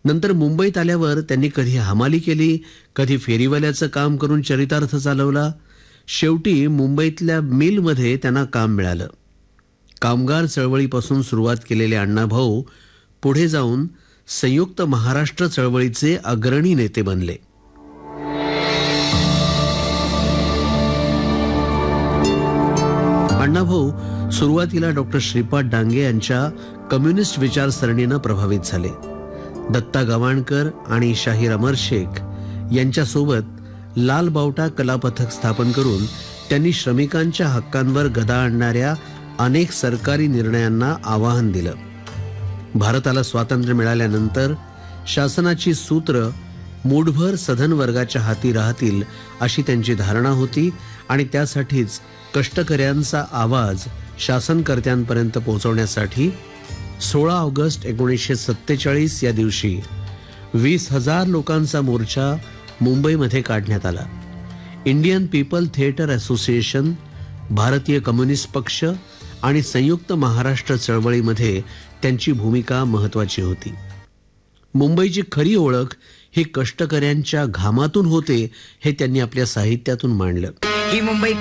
नंतर मुंबईत आल्यावर त्यांनी कधी हमाली केली, कधी फेरीवाल्याचं काम करून चरितार्थ चालवला. शेवटी मुंबईतल्या मिलमध्ये त्यांना काम मिळालं. कामगार चळवळीपासून सुरुवात केलेले अण्णाभाऊ पुढे जाऊन संयुक्त महाराष्ट्र चळवळीचे अग्रणी नेते बनले. अण्णाभाऊ सुरुवातीला डॉक्टर श्रीपाद डांगे यांच्या कम्युनिस्ट विचारसरणीने प्रभावित झाले. दत्ता गवाणकर आणि शाहीर अमर शेख यांच्यासोबत लाल बावटा कला पथक स्थापन करून त्यांनी श्रमिकांच्या हक्कांवर गदा आणणाऱ्या अनेक सरकारी निर्णयांना आवाहन दिलं. भारताला स्वातंत्र्य मिळाल्यानंतर शासनाची सूत्र मूठभर सधन वर्गाच्या हाती राहतील अशी त्यांची धारणा होती आणि त्यासाठीच कष्टकऱ्यांचा आवाज शासनकर्त्यांपर्यंत पोहोचवण्यासाठी 16 ऑगस्ट 1947 या दिवशी 20,000 लोकांचा मोर्चा मुंबईमध्ये काढण्यात आला. इंडियन पीपल थिएटर असोसिएशन, भारतीय कम्युनिस्ट पक्ष आणि संयुक्त महाराष्ट्र चळवळीमध्ये त्यांची भूमिका महत्वाची होती. मुंबईची खरी ओळख ही कष्टकऱ्यांच्या घामातून होते हे त्यांनी आपल्या साहित्यातून मांडलं. ही मुंबई